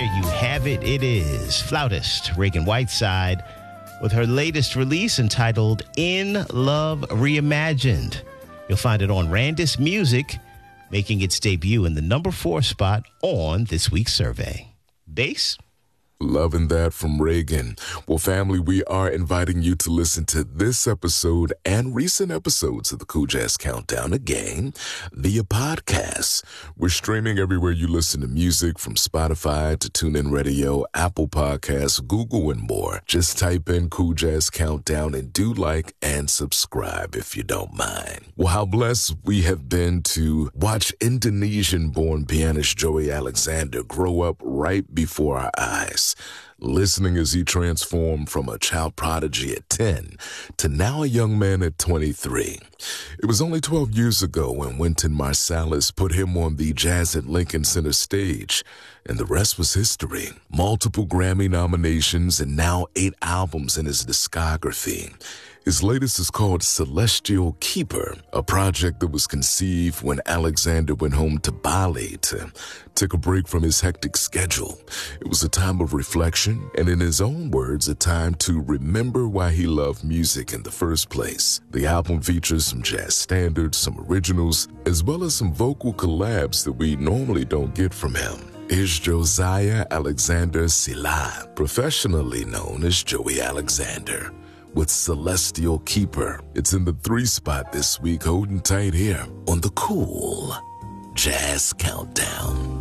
you have it. It is flautist Reagan Whiteside with her latest release entitled In Love Reimagined. You'll find it on Randis Music, making its debut in the number 4 spot on this week's survey. Bass? Loving that from Reagan. Well, family, we are inviting you to listen to this episode and recent episodes of the Cool Jazz Countdown again via podcast. We're streaming everywhere you listen to music, from Spotify to TuneIn Radio, Apple Podcasts, Google, and more. Just type in Cool Jazz Countdown and do like and subscribe if you don't mind. Well, how blessed we have been to watch Indonesian-born pianist Joey Alexander grow up right before our eyes. Listening as he transformed from a child prodigy at 10 to now a young man at 23. It was only 12 years ago when Wynton Marsalis put him on the Jazz at Lincoln Center stage, and the rest was history. Multiple Grammy nominations and now 8 albums in his discography. His latest is called Celestial Keeper, a project that was conceived when Alexander went home to Bali to take a break from his hectic schedule. It was a time of reflection, and in his own words, a time to remember why he loved music in the first place. The album features some jazz standards, some originals, as well as some vocal collabs that we normally don't get from him. Here's Josiah Alexander Sila, professionally known as Joey Alexander, with Celestial Keeper. It's in the 3 spot this week, holding tight here on the Cool Jazz Countdown.